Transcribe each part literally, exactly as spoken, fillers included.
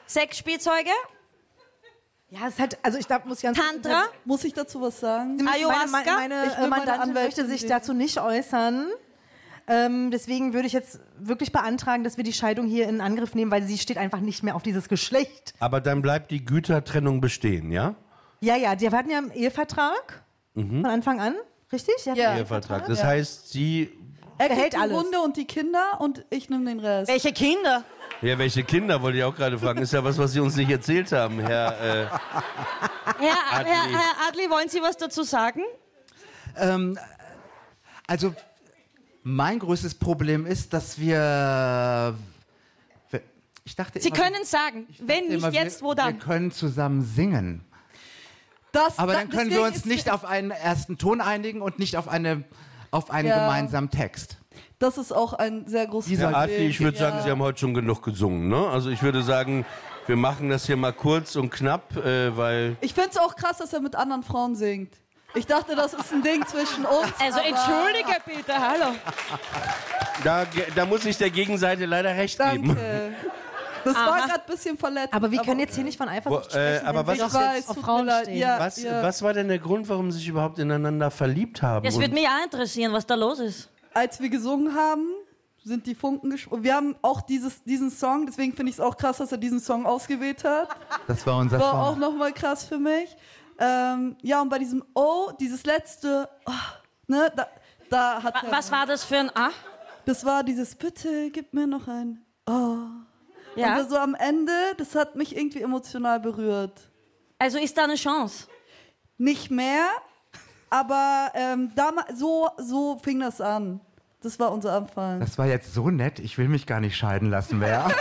Sexspielzeuge? Ja, es hat, also ich da muss ganz Tantra? Muss ich dazu was sagen? Ayahuasca? Meine, meine, Ich will meine meine Mandantin möchte Anwältin sich sehen. dazu nicht äußern. Ähm, deswegen würde ich jetzt wirklich beantragen, dass wir die Scheidung hier in Angriff nehmen, weil sie steht einfach nicht mehr auf dieses Geschlecht. Aber dann bleibt die Gütertrennung bestehen, ja? Ja, ja, die hatten ja einen Ehevertrag von Anfang an, richtig? Sie hatten Ja. einen Ehevertrag. Das Ja. heißt, sie... Er behält kriegt die alles. Hunde und die Kinder und ich nehme den Rest. Welche Kinder? Ja, welche Kinder, wollte ich auch gerade fragen. Ist ja was, was Sie uns nicht erzählt haben, Herr... Äh, Herr, Adli. Herr, Herr Adli, wollen Sie was dazu sagen? Ähm, also, mein größtes Problem ist, dass wir... Ich dachte Sie immer, können sagen, ich dachte wenn nicht immer, jetzt, wir, wo dann? Wir können zusammen singen. Das, Aber da- dann können wir deswegen uns ist- nicht auf einen ersten Ton einigen und nicht auf, eine, auf einen Ja. gemeinsamen Text. Das ist auch ein sehr großes Herr Problem. Adli, ich würde Ja. sagen, Sie haben heute schon genug gesungen, ne? Also ich würde sagen, wir machen das hier mal kurz und knapp, äh, weil... Ich finde es auch krass, dass er mit anderen Frauen singt. Ich dachte, das ist ein Ding zwischen uns. Also aber- entschuldige bitte, hallo. Da, da muss ich der Gegenseite leider recht geben. Danke. Das Aha. war gerade ein bisschen verletzend. Aber wir können jetzt hier nicht von Eifersucht Wo, äh, sprechen, aber wenn wir was- doch Ich jetzt weiß, auf tut Frauen mir leid. stehen. Ja, Was, ja. was war denn der Grund, warum Sie sich überhaupt ineinander verliebt haben? Das Und- würde mich auch interessieren, was da los ist. Als wir gesungen haben, sind die Funken gesprungen. Wir haben auch dieses, diesen Song, deswegen finde ich es auch krass, dass er diesen Song ausgewählt hat. Das war unser War Song. auch nochmal krass für mich. Ähm, ja, und bei diesem Oh, dieses letzte, oh, ne, da, da hat Wa- er, Was war das für ein Ah? das war dieses Bitte, gib mir noch ein Oh. Ja. Und so am Ende, das hat mich irgendwie emotional berührt. Also ist da eine Chance? Nicht mehr, aber ähm, damals, so, so fing das an. Das war unser Anfang. Das war jetzt so nett, ich will mich gar nicht scheiden lassen mehr.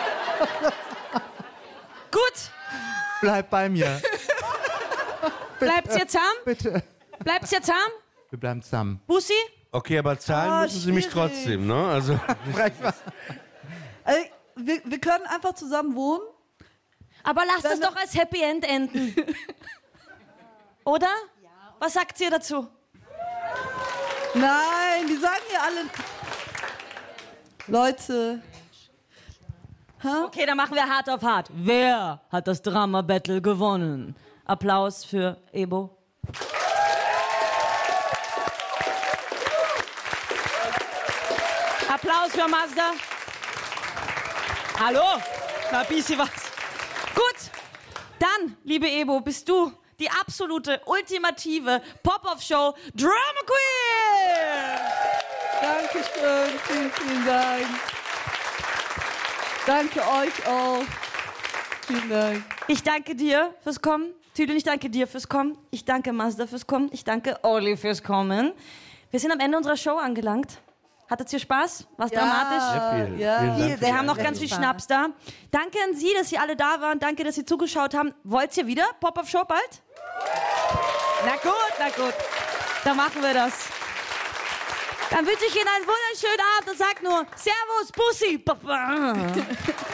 Gut, Bleib bei mir, bleibt's jetzt zahm? bitte. Bleibt's jetzt zahm? Wir bleiben zusammen. Bussi? Okay, aber zahlen Ah, müssen Sie mich schwierig. trotzdem, ne? Also, Also, wir, wir können einfach zusammen wohnen. Aber lasst es Wenn- doch als Happy End enden. Oder? Was sagt ihr dazu? Nein, die sagen ja alle. Leute. Hä? Okay, dann machen wir hart auf hart. Wer hat das Drama-Battle gewonnen? Applaus für Ebo. Applaus für Mazda. Hallo? Na, bisschen was. Gut, dann, liebe Ebo, bist du die absolute, ultimative Pop-Off-Show Drama Queen! Dankeschön, vielen, vielen Dank. Danke euch auch. Vielen Dank. Ich danke dir fürs Kommen. Tüdelin, ich danke dir fürs Kommen. Ich danke Mazda fürs Kommen. Ich danke Oli fürs Kommen. Wir sind am Ende unserer Show angelangt. Hattet ihr Spaß? War's dramatisch? sehr viel. Ja. Vielen Dank für Wir die haben noch Einladung. ganz viel Schnaps da. Danke an Sie, dass Sie alle da waren. Danke, dass Sie zugeschaut haben. Wollt ihr wieder Pop-Up-Show bald? Na gut, na gut. Dann machen wir das. Dann wünsche ich Ihnen einen wunderschönen Abend und sag nur Servus, Bussi. Baba.